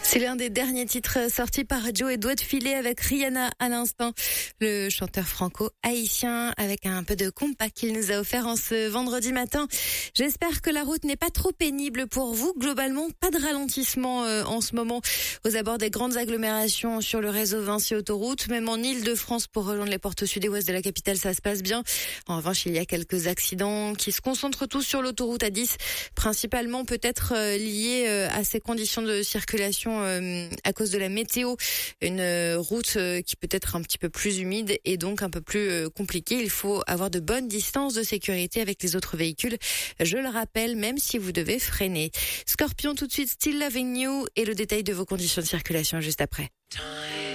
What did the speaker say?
C'est l'un des derniers titres sortis par Joe et Doigts de filet avec Rihanna à l'instant. Le chanteur franco-haïtien avec un peu de compas qu'il nous a offert en ce vendredi matin. J'espère que la route n'est pas trop pénible pour vous. Globalement, pas de ralentissement en ce moment aux abords des grandes agglomérations sur le réseau Vinci Autoroute. Même en Île-de-France pour rejoindre les portes sud et ouest de la capitale, ça se passe bien. En revanche, il y a quelques accidents qui se concentrent tous sur l'autoroute A10, principalement peut-être liés à ces conditions de circulation à cause de la météo, une route qui peut être un petit peu plus humide et donc un peu plus compliquée. Il faut avoir de bonnes distances de sécurité avec les autres véhicules. Je le rappelle, même si vous devez freiner. Scorpion tout de suite, Still Loving You et le détail de vos conditions de circulation juste après.